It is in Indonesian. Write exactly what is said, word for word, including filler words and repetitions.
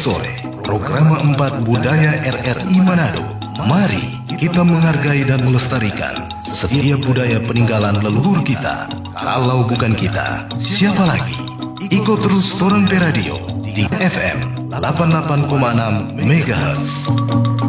sore, program empat Budaya R R I Manado. Mari kita menghargai dan melestarikan setiap budaya peninggalan leluhur kita. Kalau bukan kita, siapa lagi? Ikut terus Torante Radio di F M delapan puluh delapan koma enam megahertz.